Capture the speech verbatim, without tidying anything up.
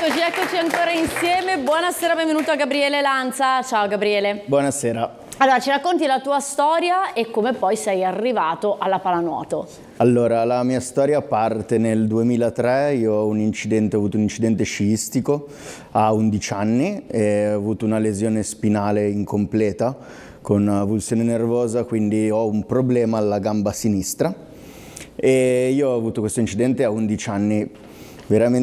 Eccoci, eccoci ancora insieme. Buonasera, benvenuto a Gabriele Lanza. Ciao Gabriele. Buonasera. Allora, ci racconti la tua storia e come poi sei arrivato alla pallanuoto? Allora, la mia storia parte nel duemilatré. Io ho un incidente, ho avuto un incidente sciistico a undici anni e ho avuto una lesione spinale incompleta con avulsione nervosa, quindi ho un problema alla gamba sinistra. E io ho avuto questo incidente a undici anni, veramente